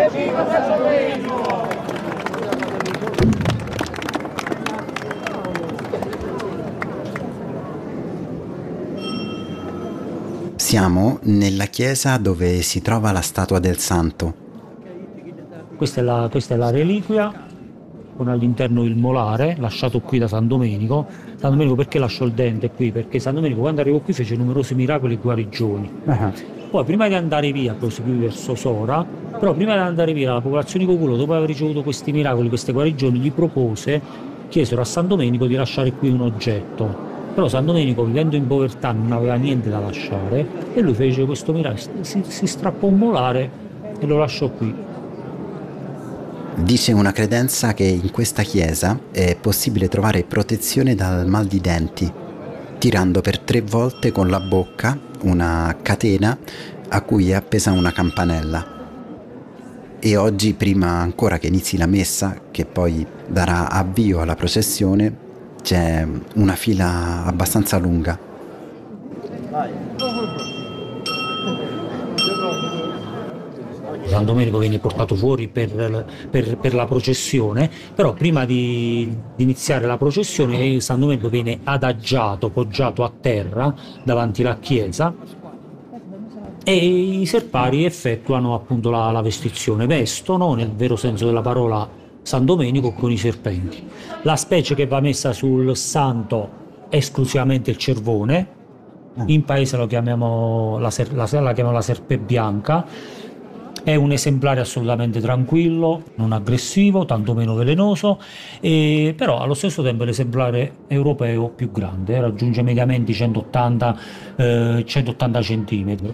Siamo nella chiesa dove si trova la statua del santo. Questa è la reliquia, con all'interno il molare, lasciato qui da San Domenico. San Domenico perché lasciò il dente qui? Perché San Domenico quando arrivò qui fece numerosi miracoli e guarigioni. Poi prima di andare via, proseguì verso Sora, però prima di andare via la popolazione di Coculo, dopo aver ricevuto questi miracoli, queste guarigioni, chiesero a San Domenico di lasciare qui un oggetto. Però San Domenico, vivendo in povertà, non aveva niente da lasciare e lui fece questo miracolo, si strappò un molare e lo lasciò qui. Dice una credenza che in questa chiesa è possibile trovare protezione dal mal di denti, tirando per 3 volte con la bocca una catena a cui è appesa una campanella. E oggi, prima ancora che inizi la messa, che poi darà avvio alla processione, c'è una fila abbastanza lunga. San Domenico viene portato fuori per la processione, però prima di iniziare la processione San Domenico viene adagiato, poggiato a terra davanti alla chiesa e i serpari effettuano appunto la vestizione, vestono nel vero senso della parola San Domenico con i serpenti. La specie che va messa sul santo è esclusivamente il cervone, in paese lo chiamiamo la serpe bianca. È un esemplare assolutamente tranquillo, non aggressivo, tantomeno velenoso, però allo stesso tempo è l'esemplare europeo più grande, raggiunge mediamente 180 centimetri.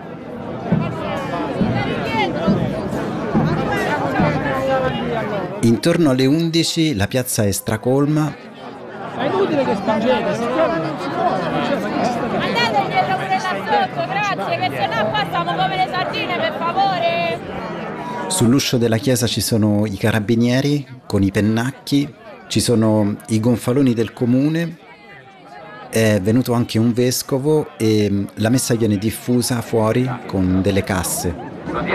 Intorno alle 11 la piazza è stracolma. È inutile che spingete, andatelo pure là sotto, grazie, che sennò passano come le sardine, per favore. Sull'uscio della chiesa ci sono i carabinieri con i pennacchi, ci sono i gonfaloni del comune, è venuto anche un vescovo e la messa viene diffusa fuori con delle casse.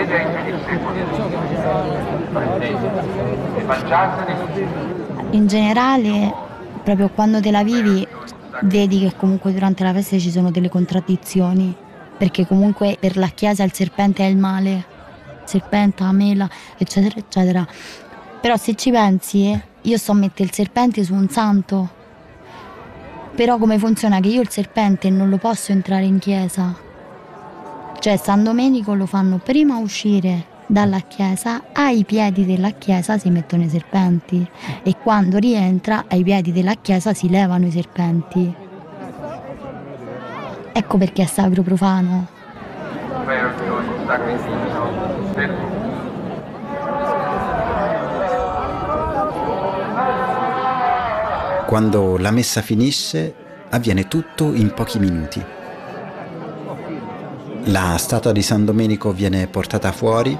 In generale, proprio quando te la vivi, vedi che comunque durante la festa ci sono delle contraddizioni, perché comunque per la Chiesa il serpente è il male, serpente, la mela, eccetera, eccetera. Però se ci pensi, io so mettere il serpente su un santo, però come funziona? Che io il serpente non lo posso entrare in chiesa, cioè San Domenico lo fanno prima uscire dalla chiesa, ai piedi della chiesa si mettono i serpenti e quando rientra ai piedi della chiesa si levano i serpenti. Ecco perché è sacro profano. Quando la messa finisce, avviene tutto in pochi minuti. La statua di San Domenico viene portata fuori.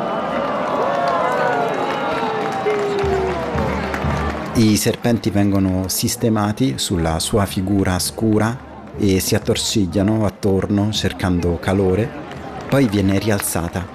I serpenti vengono sistemati sulla sua figura scura e si attorcigliano attorno cercando calore, poi viene rialzata.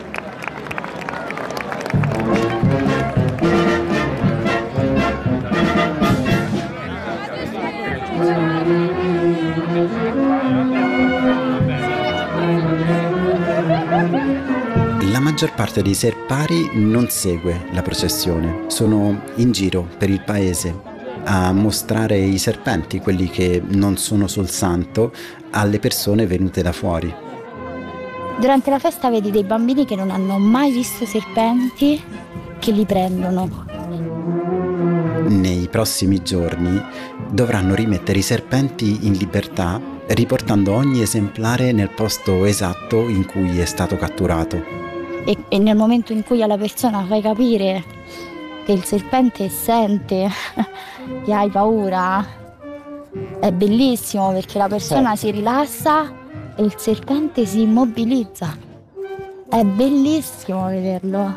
La maggior parte dei serpari non segue la processione, sono in giro per il paese a mostrare i serpenti, quelli che non sono sul santo, alle persone venute da fuori. Durante la festa vedi dei bambini che non hanno mai visto serpenti, che li prendono. Nei prossimi giorni dovranno rimettere i serpenti in libertà, riportando ogni esemplare nel posto esatto in cui è stato catturato. E nel momento in cui alla persona fai capire che il serpente sente che hai paura, è bellissimo, perché la persona si rilassa e il serpente si immobilizza. È bellissimo vederlo.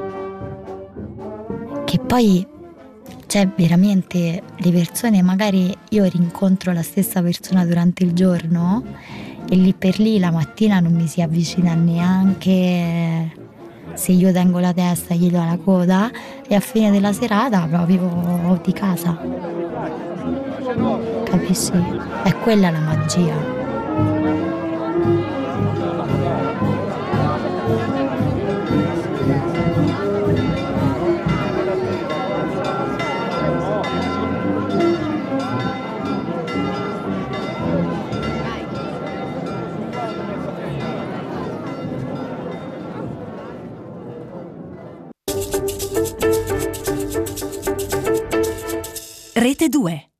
Che poi c'è veramente le persone, magari io rincontro la stessa persona durante il giorno e lì per lì la mattina non mi si avvicina neanche se io tengo la testa gli do la coda e a fine della serata proprio di casa. Capisci? È quella la magia. Rete 2.